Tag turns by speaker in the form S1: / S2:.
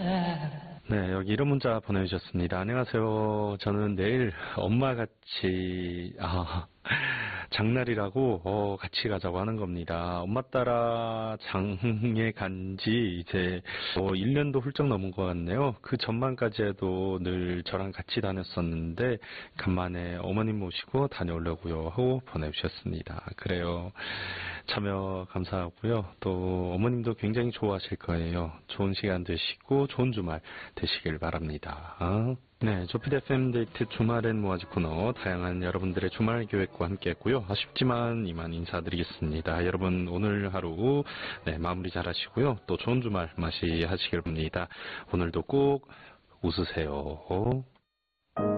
S1: 네, 여기 이런 문자 보내주셨습니다. 안녕하세요. 저는 내일 엄마같이, 장날이라고, 같이 가자고 하는 겁니다. 엄마 따라 장에 간지 이제, 1년도 훌쩍 넘은 것 같네요. 그 전만까지 해도 늘 저랑 같이 다녔었는데, 간만에 어머님 모시고 다녀오려고요. 하고 보내주셨습니다. 그래요. 참여 감사하고요. 또, 어머님도 굉장히 좋아하실 거예요. 좋은 시간 되시고, 좋은 주말 되시길 바랍니다. 네, 조피디 FM 데이트 주말엔 뭐하지 코너 다양한 여러분들의 주말 계획과 함께 했고요. 아쉽지만 이만 인사드리겠습니다. 여러분 오늘 하루 마무리 잘 하시고요. 또 좋은 주말 맞이하시길 바랍니다. 오늘도 꼭 웃으세요.